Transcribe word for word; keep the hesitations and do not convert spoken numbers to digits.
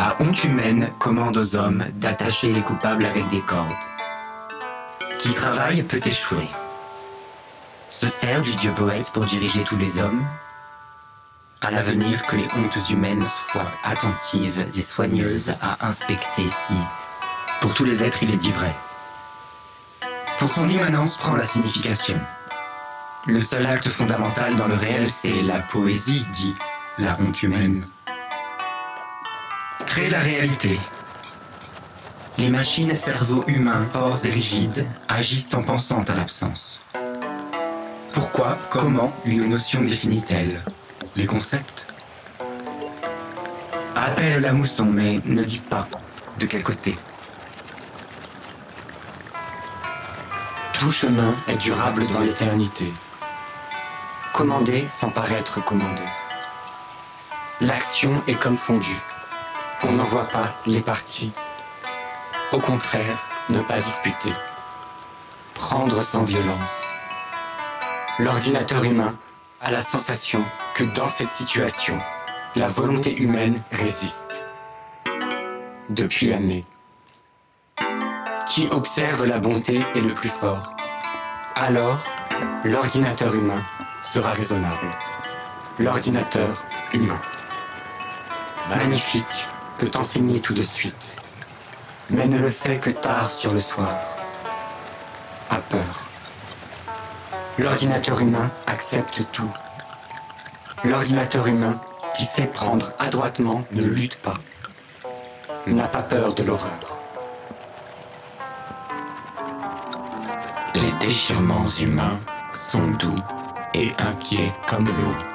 La honte humaine commande aux hommes d'attacher les coupables avec des cordes. Qui travaille peut échouer. Se sert du dieu poète pour diriger tous les hommes. À l'avenir, que les hontes humaines soient attentives et soigneuses à inspecter si, pour tous les êtres, il est dit vrai. Pour son immanence prend la signification. Le seul acte fondamental dans le réel, c'est la poésie, dit la honte humaine. Créer la réalité. Les machines cerveaux humains forts et rigides agissent en pensant à l'absence. Pourquoi, comment une notion définit-elle les concepts? Appelle la mousson, mais ne dites pas de quel côté. Tout chemin est durable dans l'éternité. Commander sans paraître commandé. L'action est comme fondue. On n'en voit pas les parties. Au contraire, ne pas disputer. Prendre sans violence. L'ordinateur humain a la sensation que dans cette situation, la volonté humaine résiste. Depuis l'année. Qui observe la bonté est le plus fort. Alors, l'ordinateur humain sera raisonnable. L'ordinateur humain. Magnifique peut enseigner tout de suite, mais ne le fait que tard sur le soir. A peur. L'ordinateur humain accepte tout. L'ordinateur humain qui sait prendre adroitement ne lutte pas, n'a pas peur de l'horreur. Les déchirements humains sont doux et inquiets comme l'eau.